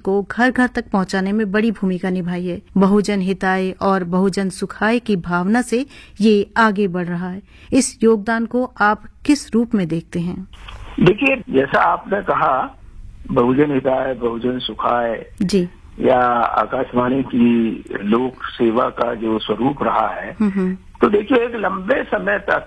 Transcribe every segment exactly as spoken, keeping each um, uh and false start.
को घर घर तक पहुंचाने में बड़ी भूमिका निभाई है। बहुजन हिताय और बहुजन सुखाय की भावना से ये आगे बढ़ रहा है। इस योगदान को आप किस रूप में देखते हैं? देखिए, जैसा आपने कहा, बहुजन हिताय, बहुजन सुखाय जी या आकाशवाणी की लोक सेवा का जो स्वरूप रहा है, तो देखिए एक लंबे समय तक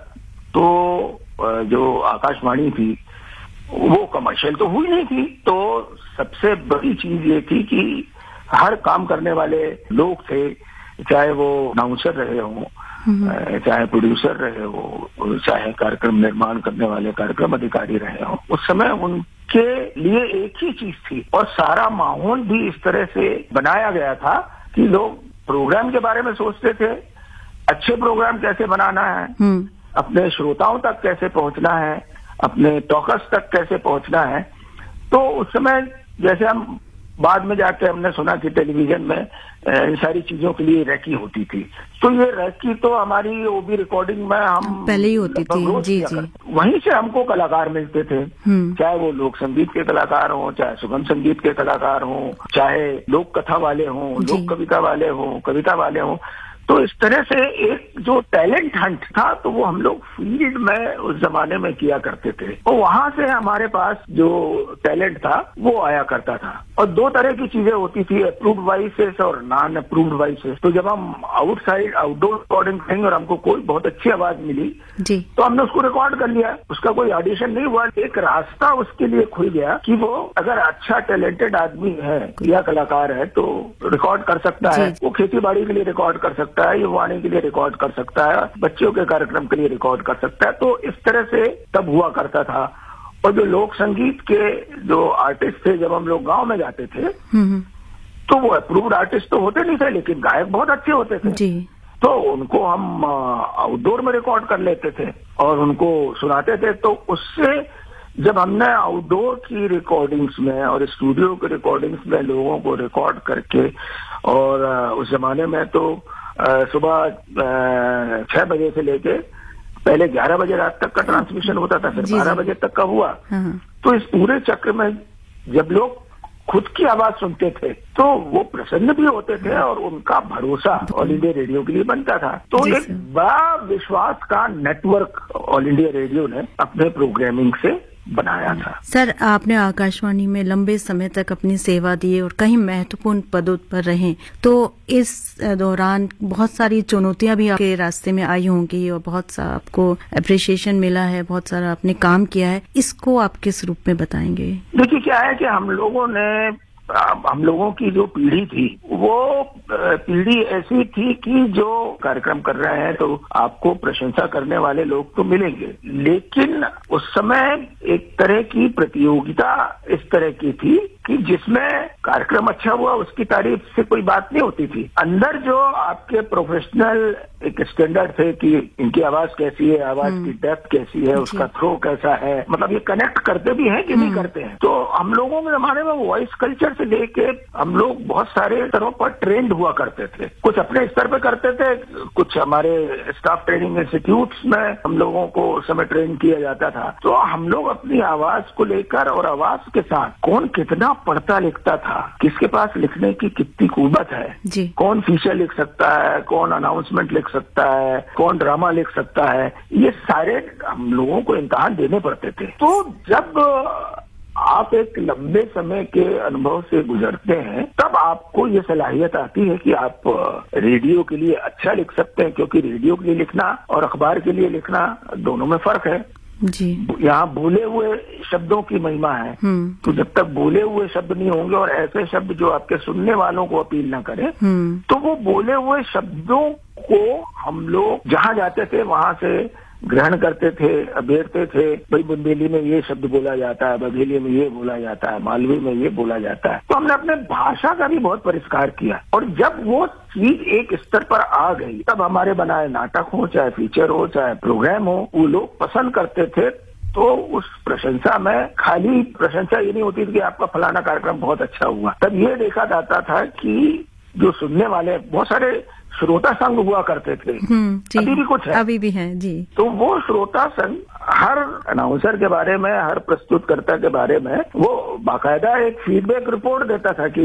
तो जो आकाशवाणी थी वो कमर्शियल तो हुई नहीं थी। तो सबसे बड़ी चीज ये थी कि हर काम करने वाले लोग थे, चाहे वो अनाउंसर रहे हों, चाहे प्रोड्यूसर रहे हो, चाहे कार्यक्रम निर्माण करने वाले कार्यक्रम अधिकारी रहे हो, उस समय उनके लिए एक ही चीज थी और सारा माहौल भी इस तरह से बनाया गया था कि लोग प्रोग्राम के बारे में सोचते थे, अच्छे प्रोग्राम कैसे बनाना है, अपने श्रोताओं तक कैसे पहुंचना है, अपने टॉकर्स तक कैसे पहुंचना है। तो उस समय जैसे हम बाद में जाके हमने सुना कि टेलीविजन में इन सारी चीजों के लिए रैकी होती थी, तो ये रैकी तो हमारी ओबी रिकॉर्डिंग में हम पहले ही होती थी। जी जी। वहीं से हमको कलाकार मिलते थे, चाहे वो लोक संगीत के कलाकार हों, चाहे सुगम संगीत के कलाकार हों, चाहे लोक कथा वाले हों, लोक कविता वाले हों, कविता वाले हों। तो इस तरह से एक जो टैलेंट हंट था तो वो हम लोग फील्ड में उस जमाने में किया करते थे और वहां से हमारे पास जो टैलेंट था वो आया करता था। और दो तरह की चीजें होती थी, अप्रूव्ड वॉइसेस और नॉन अप्रूव्ड वॉइसेस। तो जब हम आउटसाइड आउटडोर रिकॉर्डिंग करेंगे और हमको कोई बहुत अच्छी आवाज मिली जी, तो हमने उसको रिकॉर्ड कर लिया, उसका कोई ऑडिशन नहीं हुआ। एक रास्ता उसके लिए खुल गया कि वो अगर अच्छा टैलेंटेड आदमी है या कलाकार है तो रिकॉर्ड कर सकता है, वो खेती बाड़ी के लिए रिकॉर्ड कर सकता है, युवाणी के लिए रिकॉर्ड कर सकता है, बच्चों के कार्यक्रम के लिए रिकॉर्ड कर सकता है। तो इस तरह से तब हुआ करता था। और जो लोक संगीत के जो आर्टिस्ट थे, जब हम लोग गांव में जाते थे तो वो अप्रूव्ड आर्टिस्ट तो होते नहीं थे, लेकिन गायक बहुत अच्छे होते थे जी। तो उनको हम आउटडोर में रिकॉर्ड कर लेते थे और उनको सुनाते थे। तो उससे जब हमने आउटडोर की रिकॉर्डिंग्स में और स्टूडियो की रिकॉर्डिंग्स में लोगों को रिकॉर्ड करके, और उस जमाने में तो सुबह छह बजे से लेके पहले ग्यारह बजे रात तक का ट्रांसमिशन होता था, फिर बारह बजे तक का हुआ। तो इस पूरे चक्र में जब लोग खुद की आवाज सुनते थे तो वो प्रसन्न भी होते थे और उनका भरोसा ऑल इंडिया रेडियो के लिए बनता था। तो एक बड़ा विश्वास का नेटवर्क ऑल इंडिया रेडियो ने अपने प्रोग्रामिंग से बनाया था। सर, आपने आकाशवाणी में लंबे समय तक अपनी सेवा दी और कहीं महत्वपूर्ण पदों पर रहे, तो इस दौरान बहुत सारी चुनौतियां भी आपके रास्ते में आई होंगी और बहुत सा आपको अप्रिसिएशन मिला है, बहुत सारा आपने काम किया है, इसको आप किस रूप में बताएंगे? देखिए, क्या है कि हम लोगों ने हम लोगों की जो पीढ़ी थी वो पीढ़ी ऐसी थी कि जो कार्यक्रम कर रहे हैं तो आपको प्रशंसा करने वाले लोग तो मिलेंगे, लेकिन उस समय एक तरह की प्रतियोगिता इस तरह की थी कि जिसमें कार्यक्रम अच्छा हुआ उसकी तारीफ से कोई बात नहीं होती थी। अंदर जो आपके प्रोफेशनल एक स्टैंडर्ड थे कि इनकी आवाज कैसी है, आवाज की डेप्थ कैसी है, उसका थ्रो कैसा है, मतलब ये कनेक्ट करते भी हैं कि नहीं करते हैं। तो हम लोगों के जमाने में वॉइस कल्चर से लेके हम लोग बहुत सारे तरह पर ट्रेंड हुआ करते थे। कुछ अपने स्तर पे करते थे, कुछ हमारे स्टाफ ट्रेनिंग इंस्टीट्यूट्स में हम लोगों को उस समय ट्रेन किया जाता था। तो हम लोग अपनी आवाज को लेकर और आवाज के साथ कौन कितना पढ़ता लिखता था, किसके पास लिखने की कितनी कुवत है जी, कौन फीचर लिख सकता है, कौन अनाउंसमेंट लिख सकता है, कौन ड्रामा लिख सकता है, ये सारे हम लोगों को इम्तिहान देने पड़ते थे। तो जब आप एक लंबे समय के अनुभव से गुजरते हैं तब आपको ये सलाहियत आती है कि आप रेडियो के लिए अच्छा लिख सकते हैं, क्योंकि रेडियो के लिए लिखना और अखबार के लिए लिखना दोनों में फर्क है जी। यहाँ बोले हुए शब्दों की महिमा है, तो जब तक बोले हुए शब्द नहीं होंगे और ऐसे शब्द जो आपके सुनने वालों को अपील ना करें, तो वो बोले हुए शब्दों को हम लोग जहाँ जाते थे वहां से ग्रहण करते थे, अभेरते थे। भाई बुंदेली में ये शब्द बोला जाता है, बघेली में ये बोला जाता है, मालवी में ये बोला जाता है। तो हमने अपने भाषा का भी बहुत परिष्कार किया और जब वो चीज एक स्तर पर आ गई तब हमारे बनाए नाटक हो, चाहे फीचर हो, चाहे प्रोग्राम हो, वो लोग पसंद करते थे। तो उस प्रशंसा में खाली प्रशंसा ये नहीं होती थी कि आपका फलाना कार्यक्रम बहुत अच्छा हुआ, तब ये देखा जाता था कि जो सुनने वाले बहुत सारे श्रोता संघ हुआ करते थे, अभी भी कुछ है, अभी भी है जी। तो वो श्रोता संघ हर अनाउंसर के बारे में, हर प्रस्तुतकर्ता के बारे में वो बाकायदा एक फीडबैक रिपोर्ट देता था कि